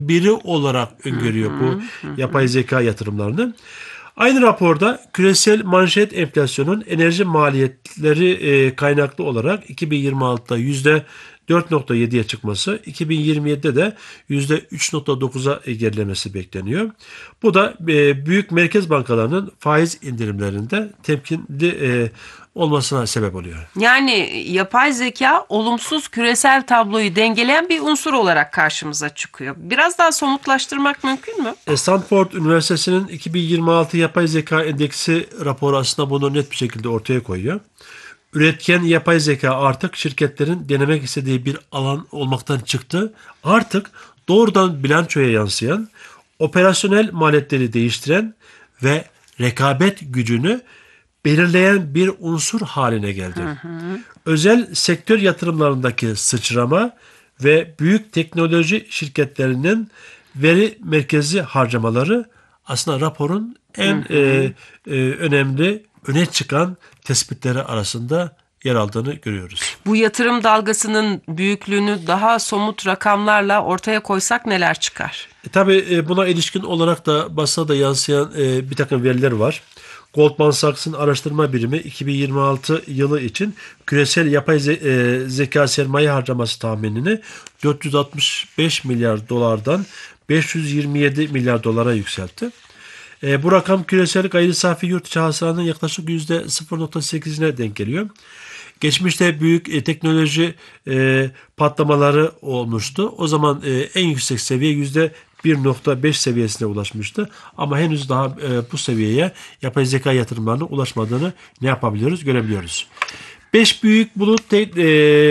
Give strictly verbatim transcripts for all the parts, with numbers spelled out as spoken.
biri olarak öngörüyor bu yapay zeka yatırımlarını. Aynı raporda küresel manşet enflasyonun enerji maliyetleri e, kaynaklı olarak iki bin yirmi altıda yüzde dört nokta yediye çıkması, iki bin yirmi yedide de yüzde üç nokta dokuza gerilemesi bekleniyor. Bu da e, büyük merkez bankalarının faiz indirimlerinde temkinli e, olmasına sebep oluyor. Yani yapay zeka olumsuz küresel tabloyu dengeleyen bir unsur olarak karşımıza çıkıyor. Biraz daha somutlaştırmak mümkün mü? Stanford Üniversitesi'nin iki bin yirmi altı Yapay Zeka Endeksi raporu aslında bunu net bir şekilde ortaya koyuyor. Üretken yapay zeka artık şirketlerin denemek istediği bir alan olmaktan çıktı. Artık doğrudan bilançoya yansıyan, operasyonel maliyetleri değiştiren ve rekabet gücünü belirleyen bir unsur haline geldi. Hı hı. Özel sektör yatırımlarındaki sıçrama ve büyük teknoloji şirketlerinin veri merkezi harcamaları aslında raporun en hı hı. E, e, önemli öne çıkan tespitleri arasında yer aldığını görüyoruz. Bu yatırım dalgasının büyüklüğünü daha somut rakamlarla ortaya koysak neler çıkar? E, tabii e, buna ilişkin olarak da basına da yansıyan e, bir takım veriler var. Goldman Sachs'ın araştırma birimi iki bin yirmi altı yılı için küresel yapay ze- e, zeka sermaye harcaması tahminini dört yüz altmış beş milyar dolardan beş yüz yirmi yedi milyar dolara yükseltti. E, bu rakam küresel gayri safi yurt içi hasılanın yaklaşık yüzde sıfır nokta sekizine denk geliyor. Geçmişte büyük e, teknoloji e, patlamaları olmuştu. O zaman e, en yüksek seviye yüzde bir nokta beş seviyesine ulaşmıştı. Ama henüz daha e, bu seviyeye yapay zeka yatırımlarının ulaşmadığını ne yapabiliyoruz görebiliyoruz. Beş büyük bulut te- e,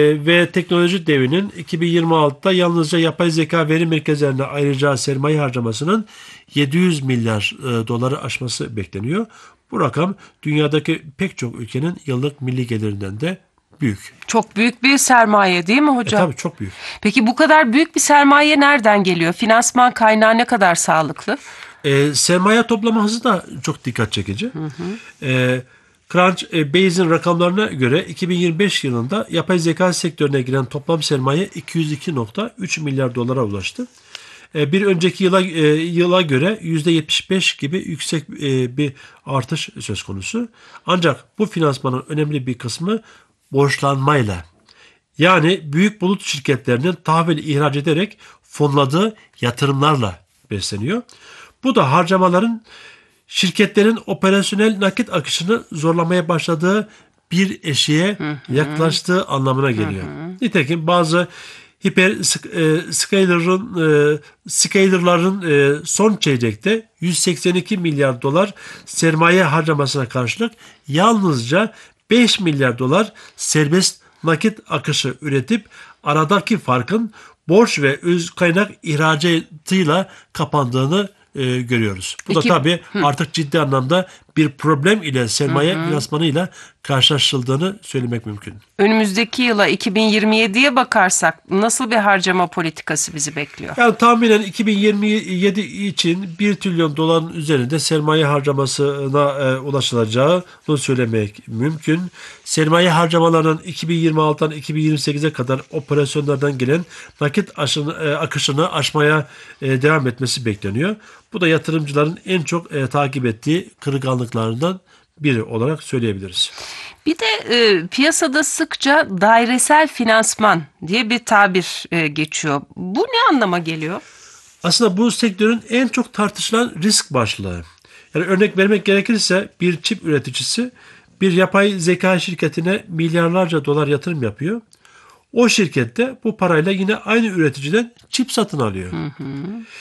ve teknoloji devinin iki bin yirmi altıda yalnızca yapay zeka veri merkezlerine ayıracağı sermaye harcamasının yedi yüz milyar e, doları aşması bekleniyor. Bu rakam dünyadaki pek çok ülkenin yıllık milli gelirinden de büyük. Çok büyük bir sermaye değil mi E, hocam? tabii çok büyük. Peki bu kadar büyük bir sermaye nereden geliyor? Finansman kaynağı ne kadar sağlıklı? E, sermaye toplama hızı da çok dikkat çekici. Hı hı. E, Crunchbase'in rakamlarına göre iki bin yirmi beş yılında yapay zeka sektörüne giren toplam sermaye iki yüz iki nokta üç milyar dolara ulaştı. Bir önceki yıla yıla göre yüzde yetmiş beş gibi yüksek bir artış söz konusu. Ancak bu finansmanın önemli bir kısmı borçlanmayla, yani büyük bulut şirketlerinin tahvil ihraç ederek fonladığı yatırımlarla besleniyor. Bu da harcamaların şirketlerin operasyonel nakit akışını zorlamaya başladığı bir eşiğe hı hı. yaklaştığı anlamına geliyor. Hı hı. Nitekim bazı hiper e, scaler'ın e, scaler'ların e, son çeyrekte yüz seksen iki milyar dolar sermaye harcamasına karşılık yalnızca beş milyar dolar serbest nakit akışı üretip aradaki farkın borç ve öz kaynak ihracatıyla kapandığını e, görüyoruz. Bu Peki, da tabii hı. artık ciddi anlamda bir problem ile sermaye finansmanıyla karşılaşıldığını söylemek mümkün. Önümüzdeki yıla iki bin yirmi yediye bakarsak nasıl bir harcama politikası bizi bekliyor? Yani tahminen iki bin yirmi yedi için bir trilyon doların üzerinde sermaye harcamasına e, ulaşılacağını söylemek mümkün. Sermaye harcamalarının iki bin yirmi altıdan iki bin yirmi sekize kadar operasyonlardan gelen nakit aşını, e, akışını aşmaya e, devam etmesi bekleniyor. Bu da yatırımcıların en çok e, takip ettiği kırılganlıklarından biri olarak söyleyebiliriz. Bir de e, piyasada sıkça dairesel finansman diye bir tabir e, geçiyor. Bu ne anlama geliyor? Aslında bu sektörün en çok tartışılan risk başlığı. Yani örnek vermek gerekirse bir çip üreticisi bir yapay zeka şirketine milyarlarca dolar yatırım yapıyor. O şirkette bu parayla yine aynı üreticiden çip satın alıyor. Hı hı.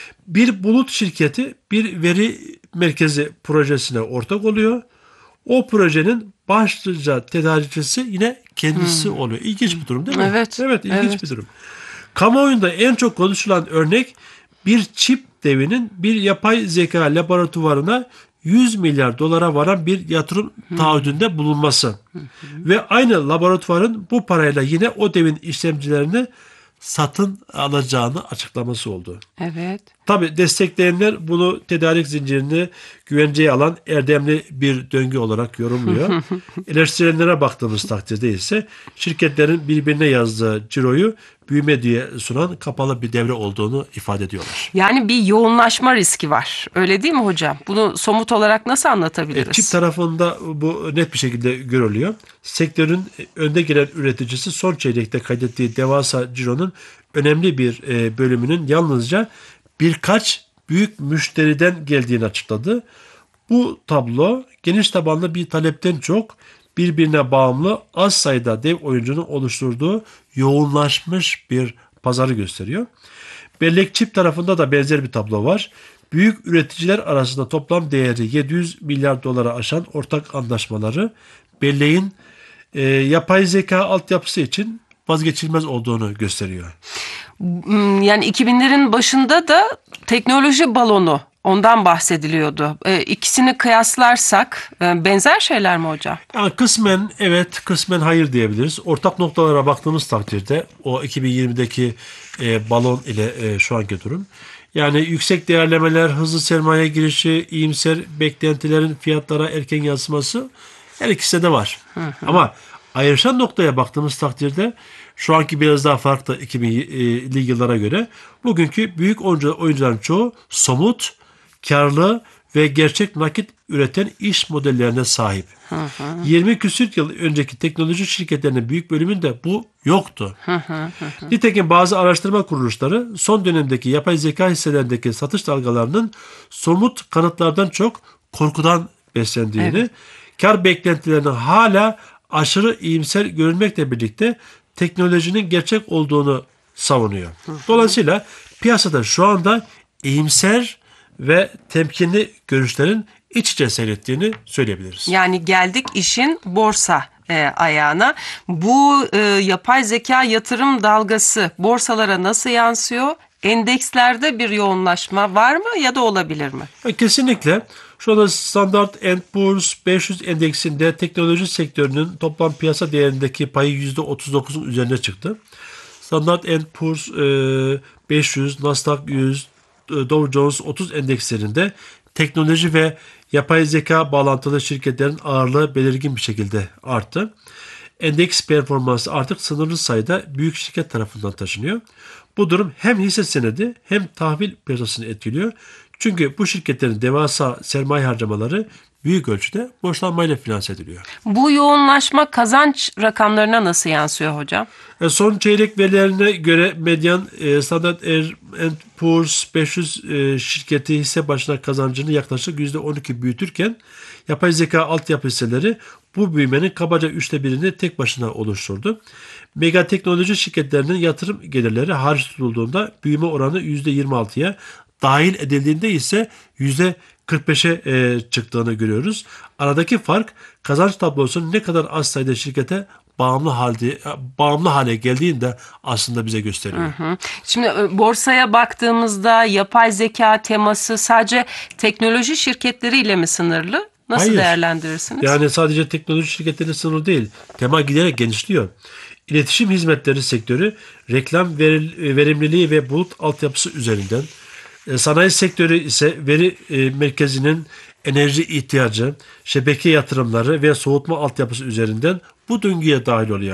Bir bulut şirketi bir veri merkezi projesine ortak oluyor. O projenin başlıca tedarikçisi yine kendisi hmm. oluyor. İlginç bir durum değil mi? Evet. Evet, ilginç evet. bir durum. Kamuoyunda en çok konuşulan örnek bir çip devinin bir yapay zeka laboratuvarına yüz milyar dolara varan bir yatırım hmm. taahhüdünde bulunması. Hmm. Ve aynı laboratuvarın bu parayla yine o devin işlemcilerini satın alacağını açıklaması oldu. Evet. Tabii destekleyenler bunu tedarik zincirini güvenceye alan erdemli bir döngü olarak yorumluyor. Eleştirenlere baktığımız takdirde ise şirketlerin birbirine yazdığı ciroyu büyüme diye sunan kapalı bir devre olduğunu ifade ediyorlar. Yani bir yoğunlaşma riski var. Öyle değil mi hocam? Bunu somut olarak nasıl anlatabiliriz? E, çip tarafında bu net bir şekilde görülüyor. Sektörün önde gelen üreticisi son çeyrekte kaydettiği devasa cironun önemli bir e, bölümünün yalnızca birkaç büyük müşteriden geldiğini açıkladı. Bu tablo geniş tabanlı bir talepten çok birbirine bağımlı az sayıda dev oyuncunun oluşturduğu yoğunlaşmış bir pazarı gösteriyor. Bellek çip tarafında da benzer bir tablo var. Büyük üreticiler arasında toplam değeri yedi yüz milyar dolara aşan ortak anlaşmaları belleğin e, yapay zeka altyapısı için vazgeçilmez olduğunu gösteriyor. Yani iki binlerin başında da teknoloji balonu, ondan bahsediliyordu. E, ikisini kıyaslarsak e, benzer şeyler mi hocam? Yani kısmen evet, kısmen hayır diyebiliriz. Ortak noktalara baktığımız takdirde o iki bin yirmideki e, balon ile e, şu anki durum. Yani yüksek değerlemeler, hızlı sermaye girişi, iyimser beklentilerin fiyatlara erken yansıması her ikisi de var. Hı hı. Ama ayrışan noktaya baktığımız takdirde şu anki biraz daha farklı iki binli yıllara göre. Bugünkü büyük oyuncuların çoğu somut, karlı ve gerçek nakit üreten iş modellerine sahip. Hı hı. yirmi küsür yıl önceki teknoloji şirketlerinin büyük bölümünde bu yoktu. Hı hı hı. Nitekim bazı araştırma kuruluşları son dönemdeki yapay zeka hisselerindeki satış dalgalarının somut kanıtlardan çok korkudan beslendiğini, evet, kar beklentilerinin hala aşırı iyimser görünmekle birlikte teknolojinin gerçek olduğunu savunuyor. Hı hı. Dolayısıyla piyasada şu anda iyimser ve temkinli görüşlerin iç içe seyrettiğini söyleyebiliriz. Yani geldik işin borsa e, ayağına. Bu e, yapay zeka yatırım dalgası borsalara nasıl yansıyor? Endekslerde bir yoğunlaşma var mı ya da olabilir mi? Kesinlikle. Şu anda Standard and Poor's beş yüz endeksinde teknoloji sektörünün toplam piyasa değerindeki payı yüzde otuz dokuzun üzerine çıktı. Standard and Poor's beş yüz, Nasdaq yüz, Dow Jones otuz endekslerinde teknoloji ve yapay zeka bağlantılı şirketlerin ağırlığı belirgin bir şekilde arttı. Endeks performansı artık sınırlı sayıda büyük şirket tarafından taşınıyor. Bu durum hem hisse senedi hem tahvil piyasasını etkiliyor. Çünkü bu şirketlerin devasa sermaye harcamaları büyük ölçüde borçlanmayla finanse ediliyor. Bu yoğunlaşma kazanç rakamlarına nasıl yansıyor hocam? Son çeyrek verilerine göre medyan Standard and Poor's beş yüz şirketi hisse başına kazancını yaklaşık yüzde on iki büyütürken yapay zeka altyapı hisseleri bu büyümenin kabaca üçte birini tek başına oluşturdu. Mega teknoloji şirketlerinin yatırım gelirleri hariç tutulduğunda büyüme oranı yüzde yirmi altıya, dahil edildiğinde ise yüzde kırk beşe çıktığını görüyoruz. Aradaki fark kazanç tablosunun ne kadar az sayıda şirkete bağımlı halde bağımlı hale geldiğinde aslında bize gösteriyor. Hı hı. Şimdi borsaya baktığımızda yapay zeka teması sadece teknoloji şirketleriyle mi sınırlı? Nasıl Hayır, değerlendirirsiniz? Yani sadece teknoloji şirketlerine sınırlı değil. Tema giderek genişliyor. İletişim hizmetleri sektörü reklam verimliliği ve bulut altyapısı üzerinden, sanayi sektörü ise veri merkezinin enerji ihtiyacı, şebeke yatırımları ve soğutma altyapısı üzerinden bu döngüye dahil oluyor.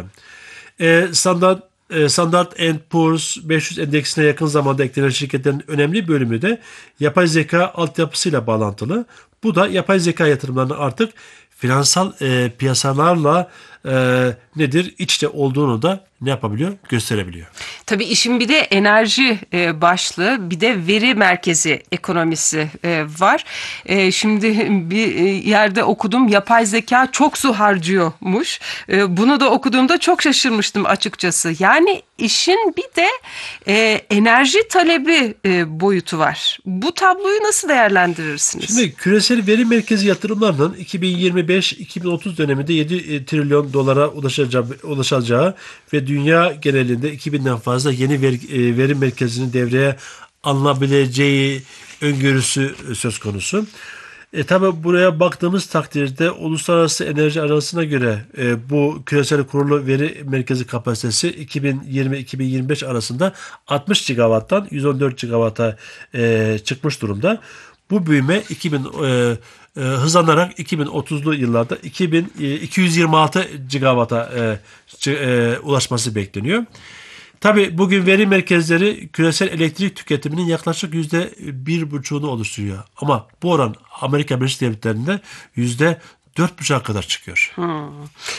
E, Standard, e, Standard and Poor's beş yüz endeksine yakın zamanda eklenen şirketlerin önemli bölümü de yapay zeka altyapısıyla bağlantılı. Bu da yapay zeka yatırımlarının artık finansal e, piyasalarla e, nedir iç içe olduğunu da ne yapabiliyor? Gösterebiliyor. Tabii işin bir de enerji e, başlığı, bir de veri merkezi ekonomisi e, var. E, şimdi bir yerde okudum, yapay zeka çok su harcıyormuş. E, bunu da okuduğumda çok şaşırmıştım açıkçası. Yani işin bir de e, enerji talebi e, boyutu var. Bu tabloyu nasıl değerlendirirsiniz? Şimdi küresel veri merkezi yatırımlarının iki bin yirmi beş iki bin otuz döneminde yedi trilyon dolara ulaşacağı, ulaşacağı ve dünya genelinde iki binden fazla yeni veri, veri merkezinin devreye alınabileceği öngörüsü söz konusu. E tabi buraya baktığımız takdirde Uluslararası Enerji Ajansı'na göre e, bu küresel kurulu veri merkezi kapasitesi iki bin yirmi iki bin yirmi beş arasında altmış gigawatttan yüz on dört gigawata e, çıkmış durumda. Bu büyüme iki bin e, e, hızlanarak iki bin otuzlu yıllarda iki bin iki yüz yirmi altı gigawata e, e, ulaşması bekleniyor. Tabii bugün veri merkezleri küresel elektrik tüketiminin yaklaşık yüzde bir buçuğunu oluşturuyor. Ama bu oran Amerika Birleşik Devletleri'nde yüzde dört buçuğa kadar çıkıyor. Hmm.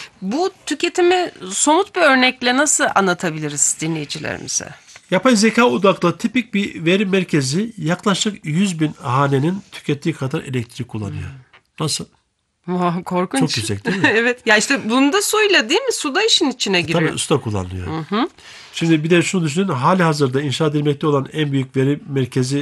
Bu tüketimi somut bir örnekle nasıl anlatabiliriz dinleyicilerimize? Yapay zeka odaklı tipik bir veri merkezi yaklaşık yüz bin hanenin tükettiği kadar elektrik kullanıyor. Nasıl? Vah, korkunç. Çok yüksek değil mi? Evet. Ya işte bunda suyla değil mi? Su da işin içine giriyor. Tabii usta kullanılıyor. Hı hı. Şimdi bir de şunu düşünün. Hali hazırda inşa edilmekte olan en büyük veri merkezi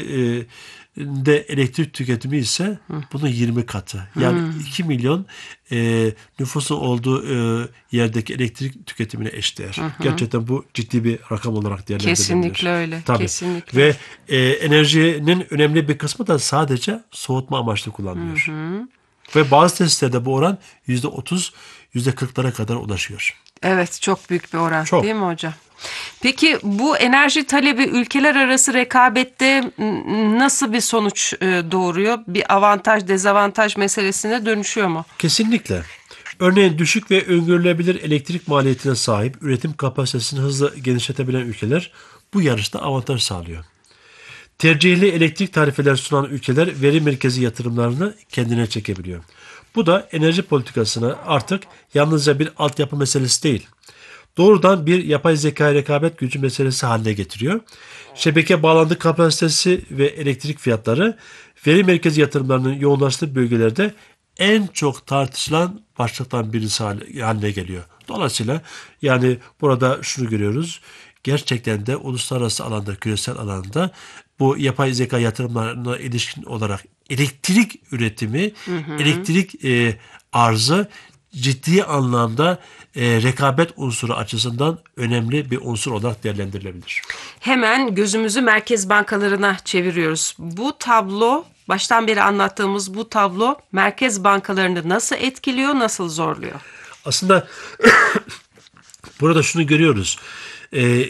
e, de elektrik tüketimi ise bunun yirmi katı. Yani hmm. iki milyon e, nüfusun olduğu e, yerdeki elektrik tüketimine eşdeğer. Hı hı. Gerçekten bu ciddi bir rakam olarak değerlendirilebilir. Kesinlikle öyle. Tabii. Kesinlikle. Ve e, enerjinin önemli bir kısmı da sadece soğutma amaçlı kullanılıyor. Hı hı. Ve bazı testlerde bu oran yüzde otuz, yüzde kırklara kadar ulaşıyor. Evet, çok büyük bir oran çok. Değil mi hocam? Peki bu enerji talebi ülkeler arası rekabette nasıl bir sonuç doğuruyor? Bir avantaj dezavantaj meselesine dönüşüyor mu? Kesinlikle. Örneğin düşük ve öngörülebilir elektrik maliyetine sahip, üretim kapasitesini hızla genişletebilen ülkeler bu yarışta avantaj sağlıyor. Tercihli elektrik tarifeler sunan ülkeler veri merkezi yatırımlarını kendine çekebiliyor. Bu da enerji politikasına artık yalnızca bir altyapı meselesi değil, doğrudan bir yapay zeka rekabet gücü meselesi haline getiriyor. Şebeke bağlantı kapasitesi ve elektrik fiyatları veri merkezi yatırımlarının yoğunlaştığı bölgelerde en çok tartışılan başlıktan birisi haline geliyor. Dolayısıyla yani burada şunu görüyoruz. Gerçekten de uluslararası alanda, küresel alanda bu yapay zeka yatırımlarına ilişkin olarak elektrik üretimi, hı hı. elektrik e, arzı ciddi anlamda e, rekabet unsuru açısından önemli bir unsur olarak değerlendirilebilir. Hemen gözümüzü merkez bankalarına çeviriyoruz. Bu tablo, baştan beri anlattığımız bu tablo merkez bankalarını nasıl etkiliyor, nasıl zorluyor? Aslında burada şunu görüyoruz. Ee,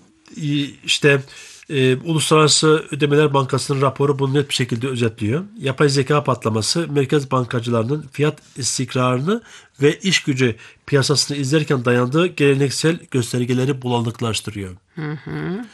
işte e, Uluslararası Ödemeler Bankası'nın raporu bunu net bir şekilde özetliyor. Yapay zeka patlaması merkez bankacılarının fiyat istikrarını ve iş gücü piyasasını izlerken dayandığı geleneksel göstergeleri bulanıklaştırıyor. Hı hı.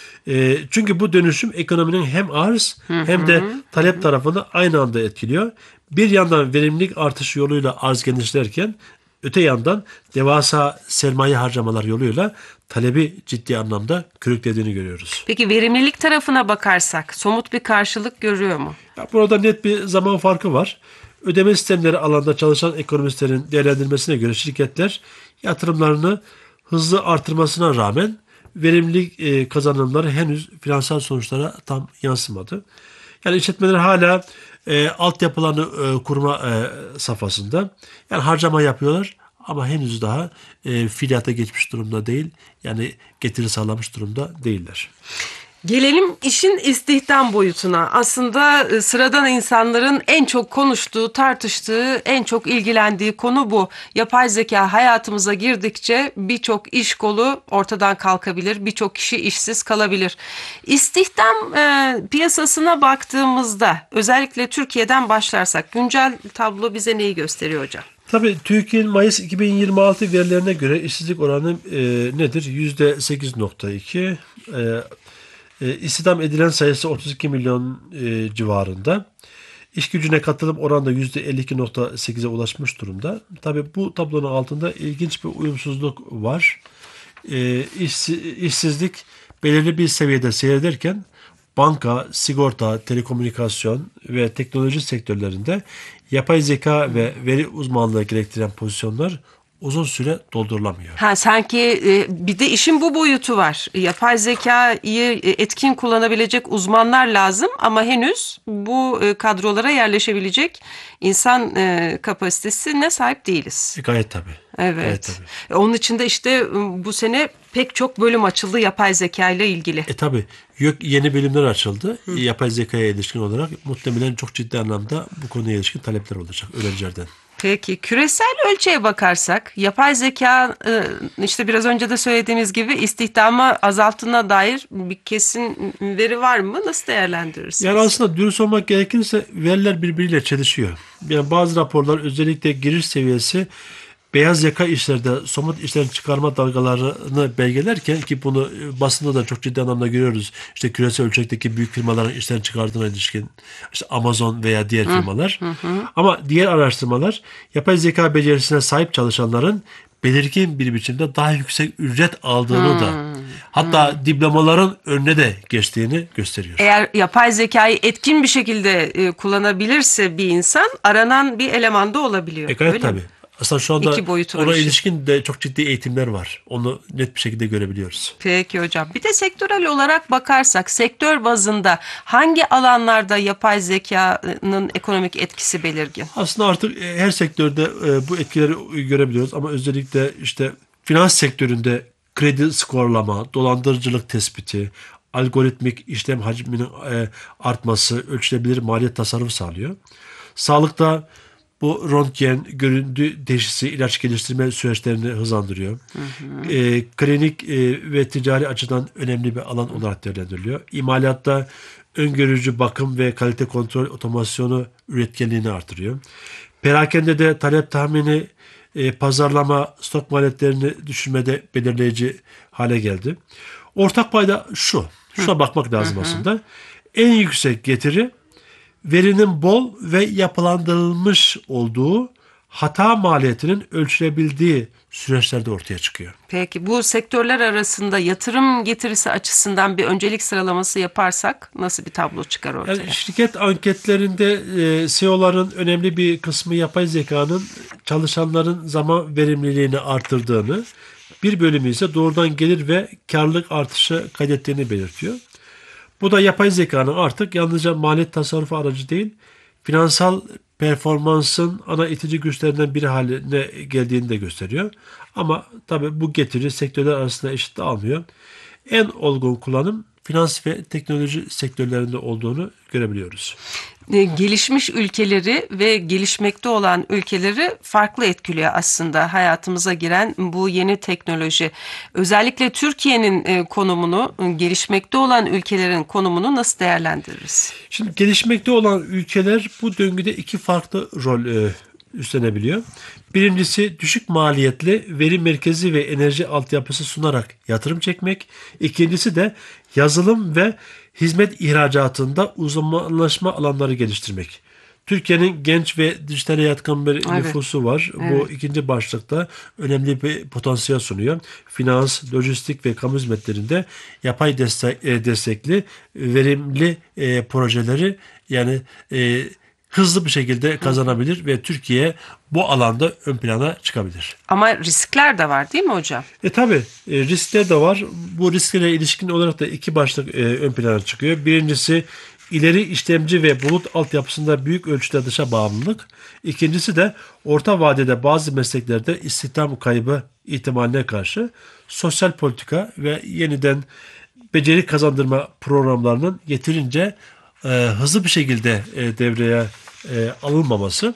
E, çünkü bu dönüşüm ekonominin hem arz hı hı. hem de talep hı hı. tarafını aynı anda etkiliyor. Bir yandan verimlilik artışı yoluyla arz genişlerken öte yandan devasa sermaye harcamalar yoluyla talebi ciddi anlamda körüklediğini görüyoruz. Peki verimlilik tarafına bakarsak somut bir karşılık görüyor mu? Ya burada net bir zaman farkı var. Ödeme sistemleri alanında çalışan ekonomistlerin değerlendirmesine göre şirketler yatırımlarını hızlı artırmasına rağmen verimlilik e, kazanımları henüz finansal sonuçlara tam yansımadı. Yani işletmeler hala e, altyapılarını e, kurma e, safhasında. Yani harcama yapıyorlar ama henüz daha e, fiiliyata geçmiş durumda değil. Yani getiri sağlamış durumda değiller. Gelelim işin istihdam boyutuna. Aslında sıradan insanların en çok konuştuğu, tartıştığı, en çok ilgilendiği konu bu. Yapay zeka hayatımıza girdikçe birçok iş kolu ortadan kalkabilir, birçok kişi işsiz kalabilir. İstihdam e, piyasasına baktığımızda, özellikle Türkiye'den başlarsak, güncel tablo bize neyi gösteriyor hocam? Tabii TÜİK'in Mayıs iki bin yirmi altı verilerine göre işsizlik oranı e, nedir? yüzde sekiz nokta iki. E, e, istihdam edilen sayısı otuz iki milyon e, civarında. İş gücüne katılım oranı da yüzde elli iki nokta sekize ulaşmış durumda. Tabii bu tablonun altında ilginç bir uyumsuzluk var. E, iş, işsizlik belirli bir seviyede seyrederken banka, sigorta, telekomünikasyon ve teknoloji sektörlerinde yapay zeka ve veri uzmanlığı gerektiren pozisyonlar uzun süre doldurulamıyor. Ha, sanki e, bir de işin bu boyutu var. Yapay zekayı etkin kullanabilecek uzmanlar lazım ama henüz bu e, kadrolara yerleşebilecek insan e, kapasitesine sahip değiliz. E, gayet tabii. Evet. Gayet tabii. Onun için de işte bu sene pek çok bölüm açıldı yapay zeka ile ilgili. E tabii. Yeni bölümler açıldı. Hı. Yapay zekaya ilişkin olarak muhtemelen çok ciddi anlamda bu konuya ilişkin talepler olacak öğrencilerden. Peki küresel ölçeğe bakarsak yapay zeka işte biraz önce de söylediğimiz gibi istihdamı azalttığına dair bir kesin veri var mı? Nasıl değerlendirirsiniz? Yani aslında dürüst olmak gerekirse veriler birbiriyle çelişiyor. Yani bazı raporlar özellikle giriş seviyesi beyaz yaka işlerde somut işlerin çıkarma dalgalarını belgelerken, ki bunu basında da çok ciddi anlamda görüyoruz. İşte küresel ölçekteki büyük firmaların işlerini çıkardığına ilişkin, işte Amazon veya diğer firmalar. Hı hı. Ama diğer araştırmalar yapay zeka becerisine sahip çalışanların belirgin bir biçimde daha yüksek ücret aldığını da, hatta hmm. diplomaların önüne de geçtiğini gösteriyor. Eğer yapay zekayı etkin bir şekilde e, kullanabilirse bir insan, aranan bir eleman da olabiliyor. E gayet tabii. Aslında şu anda ona işi. ilişkin de çok ciddi eğitimler var. Onu net bir şekilde görebiliyoruz. Peki hocam. Bir de sektörel olarak bakarsak, sektör bazında hangi alanlarda yapay zekanın ekonomik etkisi belirgin? Aslında artık her sektörde bu etkileri görebiliyoruz. Ama özellikle işte finans sektöründe kredi skorlama, dolandırıcılık tespiti, algoritmik işlem hacminin artması ölçülebilir maliyet tasarrufu sağlıyor. Sağlıkta bu röntgen, görüntü teşhisi, ilaç geliştirme süreçlerini hızlandırıyor. Hı hı. E, klinik e, ve ticari açıdan önemli bir alan olarak değerlendiriliyor. İmalatta öngörücü bakım ve kalite kontrol otomasyonu üretkenliğini artırıyor. Perakende de talep tahmini, e, pazarlama, stok maliyetlerini düşürmede belirleyici hale geldi. Ortak payda şu, şuna bakmak lazım hı hı. aslında. En yüksek getiri, verinin bol ve yapılandırılmış olduğu, hata maliyetinin ölçülebildiği süreçlerde ortaya çıkıyor. Peki bu sektörler arasında yatırım getirisi açısından bir öncelik sıralaması yaparsak nasıl bir tablo çıkar ortaya? Yani şirket anketlerinde e, C E O'ların önemli bir kısmı yapay zekanın çalışanların zaman verimliliğini artırdığını, bir bölümü ise doğrudan gelir ve karlılık artışı kaydettiğini belirtiyor. Bu da yapay zekanın artık yalnızca maliyet tasarrufu aracı değil, finansal performansın ana itici güçlerinden biri haline geldiğini de gösteriyor. Ama tabii bu getiri sektörler arasında eşit dağılmıyor. En olgun kullanım finans ve teknoloji sektörlerinde olduğunu görebiliyoruz. Gelişmiş ülkeleri ve gelişmekte olan ülkeleri farklı etkiliyor aslında hayatımıza giren bu yeni teknoloji. Özellikle Türkiye'nin konumunu, gelişmekte olan ülkelerin konumunu nasıl değerlendiririz? Şimdi gelişmekte olan ülkeler bu döngüde iki farklı rol e, üstlenebiliyor. Birincisi düşük maliyetli veri merkezi ve enerji altyapısı sunarak yatırım çekmek. İkincisi de yazılım ve hizmet ihracatında uzmanlaşma alanları geliştirmek. Türkiye'nin genç ve dijitale yatkın bir evet. nüfusu var. Evet. Bu ikinci başlıkta önemli bir potansiyel sunuyor. Finans, lojistik ve kamu hizmetlerinde yapay destek, destekli, verimli e, projeleri yani e, hızlı bir şekilde kazanabilir Hı. ve Türkiye bu alanda ön plana çıkabilir. Ama riskler de var değil mi hocam? E tabi e, riskler de var. Bu risklere ilişkin olarak da iki başlık e, ön plana çıkıyor. Birincisi ileri işlemci ve bulut altyapısında büyük ölçüde dışa bağımlılık. İkincisi de orta vadede bazı mesleklerde istihdam kaybı ihtimaline karşı sosyal politika ve yeniden beceri kazandırma programlarının yeterince e, hızlı bir şekilde e, devreye e, alınmaması.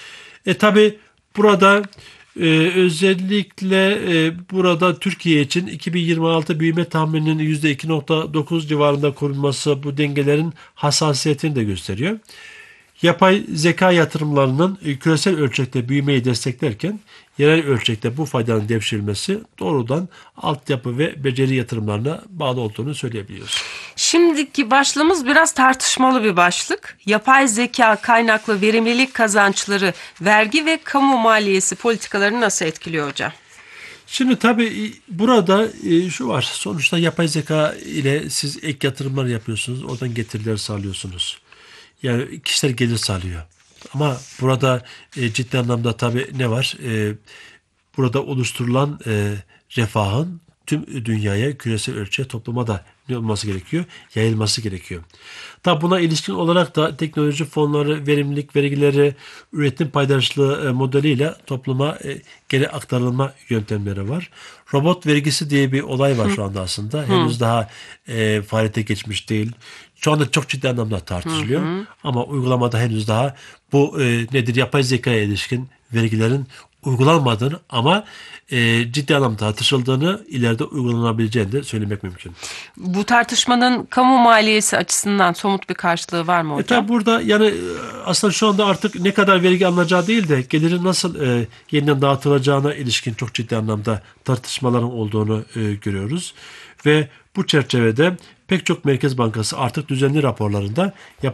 E tabi burada e, özellikle e, burada Türkiye için iki bin yirmi altı büyüme tahmininin yüzde iki nokta dokuz civarında korunması bu dengelerin hassasiyetini de gösteriyor. Yapay zeka yatırımlarının küresel ölçekte büyümeyi desteklerken yerel ölçekte bu faydanın devşirilmesi doğrudan altyapı ve beceri yatırımlarına bağlı olduğunu söyleyebiliyoruz. Şimdiki başlığımız biraz tartışmalı bir başlık. Yapay zeka kaynaklı verimlilik kazançları vergi ve kamu maliyesi politikalarını nasıl etkiliyor hocam? Şimdi tabii burada şu var. Sonuçta yapay zeka ile siz ek yatırımlar yapıyorsunuz. Oradan getiriler sağlıyorsunuz. Yani kişiler gelir sağlıyor. Ama burada e, ciddi anlamda tabii ne var? E, burada oluşturulan e, refahın tüm dünyaya, küresel ölçüye, topluma da ne olması gerekiyor? Yayılması gerekiyor. Tabi buna ilişkin olarak da teknoloji fonları, verimlilik vergileri, üretim paydaşlığı e, modeliyle topluma e, geri aktarılma yöntemleri var. Robot vergisi diye bir olay var şu anda aslında. Hı. Henüz daha e, faaliyete geçmiş değil. Şu anda çok ciddi anlamda tartışılıyor. Hı hı. Ama uygulamada henüz daha bu e, nedir? Yapay zekaya ilişkin vergilerin uygulanmadığını ama e, ciddi anlamda tartışıldığını, ileride uygulanabileceğini de söylemek mümkün. Bu tartışmanın kamu maliyesi açısından somut bir karşılığı var mı hocam? E tabi burada yani aslında şu anda artık ne kadar vergi alınacağı değil de gelirin nasıl e, yeniden dağıtılacağına ilişkin çok ciddi anlamda tartışmaların olduğunu e, görüyoruz. Ve bu çerçevede pek çok Merkez Bankası artık düzenli raporlarında yapay